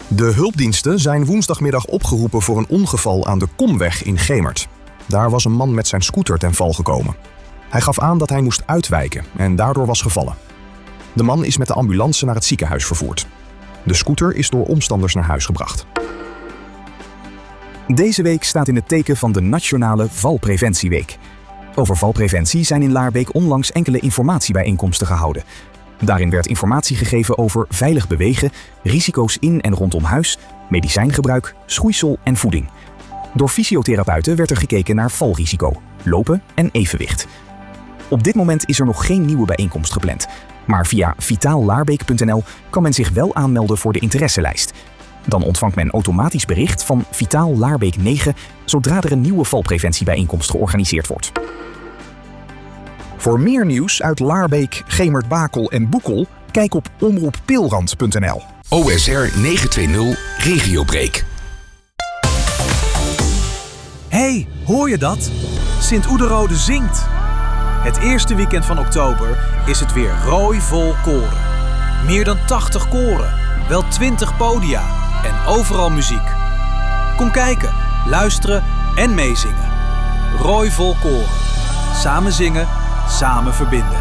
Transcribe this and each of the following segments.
De hulpdiensten zijn woensdagmiddag opgeroepen voor een ongeval aan de Komweg in Gemert. Daar was een man met zijn scooter ten val gekomen. Hij gaf aan dat hij moest uitwijken en daardoor was gevallen. De man is met de ambulance naar het ziekenhuis vervoerd. De scooter is door omstanders naar huis gebracht. Deze week staat in het teken van de Nationale Valpreventieweek. Over valpreventie zijn in Laarbeek onlangs enkele informatiebijeenkomsten gehouden. Daarin werd informatie gegeven over veilig bewegen, risico's in en rondom huis, medicijngebruik, schoeisel en voeding. Door fysiotherapeuten werd er gekeken naar valrisico, lopen en evenwicht. Op dit moment is er nog geen nieuwe bijeenkomst gepland, maar via vitaallaarbeek.nl kan men zich wel aanmelden voor de interesselijst. Dan ontvangt men automatisch bericht van Vitaal Laarbeek 9 zodra er een nieuwe valpreventiebijeenkomst georganiseerd wordt. Voor meer nieuws uit Laarbeek, Gemert, Bakel en Boekel, kijk op omroeppilrand.nl. OSR 920 Regiobreak. Hey, hoor je dat? Sint-Oederode zingt. Het eerste weekend van oktober is het weer rooi vol koren. Meer dan 80 koren, wel 20 podia en overal muziek. Kom kijken, luisteren en meezingen. Rooi vol koren. Samen zingen, samen verbinden.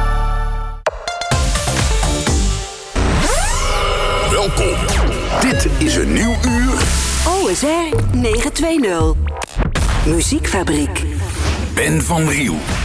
Welkom. Dit is een nieuw uur. OSR 920. Muziekfabriek. Ben van Riel.